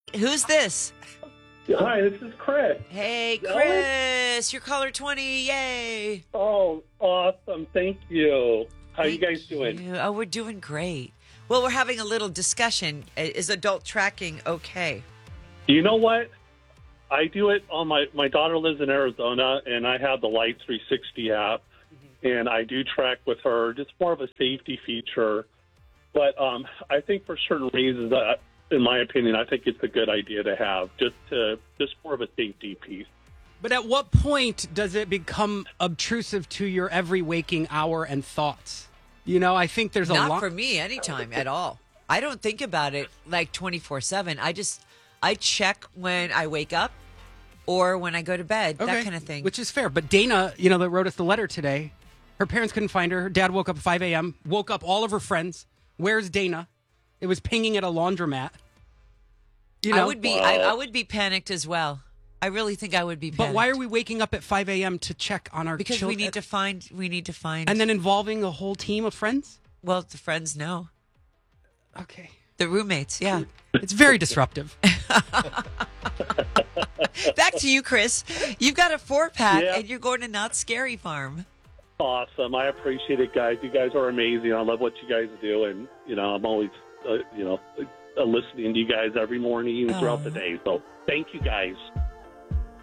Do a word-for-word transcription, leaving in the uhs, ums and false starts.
Who's this? Hi, this is Chris. Hey, Chris. You're caller twenty. Yay. Oh, awesome. Thank you. How Thank you guys doing? you. Oh, we're doing great. Well, we're having a little discussion. Is adult tracking okay? You know what? I do it on my, my daughter lives in Arizona, and I have the Light three sixty app, and I do track with her. Just more of a safety feature. But um, I think for certain reasons, uh, in my opinion, I think it's a good idea to have just to just more of a safety piece. But at what point does it become obtrusive to your every waking hour and thoughts? You know, I think there's a Not lot. for me anytime at all. I don't think about it like twenty-four seven. I just, I check when I wake up or when I go to bed, Okay, that kind of thing. Which is fair. But Dana, you know, that wrote us the letter today, her parents couldn't find her. Her dad woke up at five a.m., woke up all of her friends. Where's Dana? It was pinging at a laundromat. You know? I would be, I, I would be panicked as well. I really think I would be panicked. But why are we waking up at five a.m. to check on our Because children? we need to find, we need to find. And then involving a whole team of friends? Well, the friends know. Okay. The roommates, yeah. It's very disruptive. Back to you, Chris. You've got a four-pack, Yeah. and you're going to Not Scary Farm. Awesome. I appreciate it, guys. You guys are amazing. I love what you guys do, and you know, I'm always, uh, you know, uh, listening to you guys every morning, even throughout the day. So, thank you, guys.